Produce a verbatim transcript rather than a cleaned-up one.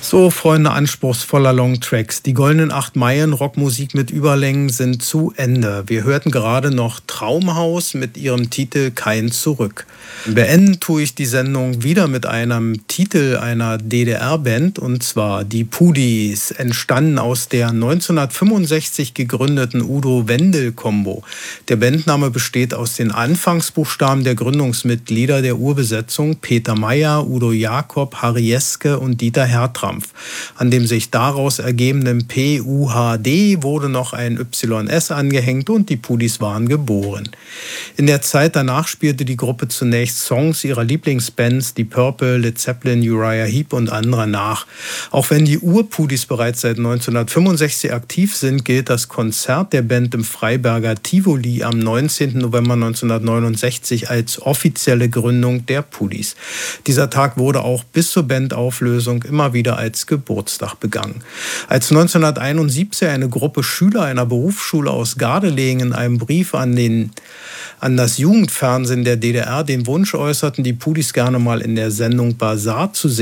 So, Freunde anspruchsvoller Longtracks. Die goldenen acht Meilen Rockmusik mit Überlängen sind zu Ende. Wir hörten gerade noch Traumhaus mit ihrem Titel Kein Zurück. Beenden tue ich die Sendung wieder mit einem Titel einer D D R-Band, und zwar die Pudis, entstanden aus der neunzehnhundertfünfundsechzig gegründeten Udo-Wendel-Kombo. Der Bandname besteht aus den Anfangsbuchstaben der Gründungsmitglieder der Urbesetzung: Peter Meyer, Udo Jakob, Harry Jeske und Dieter Hertrampf. An dem sich daraus ergebenden P U H D wurde noch ein Y S angehängt und die Pudis waren geboren. In der Zeit danach spielte die Gruppe zunächst Songs ihrer Lieblingsbands, die Purple, Led Zeppelin, Uriah Heep und anderer nach. Auch wenn die Ur-Pudis bereits seit neunzehnhundertfünfundsechzig aktiv sind, gilt das Konzert der Band im Freiberger Tivoli am neunzehnten November neunzehnhundertneunundsechzig als offizielle Gründung der Pudis. Dieser Tag wurde auch bis zur Bandauflösung immer wieder als Geburtstag begangen. Als neunzehnhunderteinundsiebzig eine Gruppe Schüler einer Berufsschule aus Gardelegen in einem Brief an, den, an das Jugendfernsehen der D D R den Wunsch äußerten, die Pudis gerne mal in der Sendung Basar zu sehen,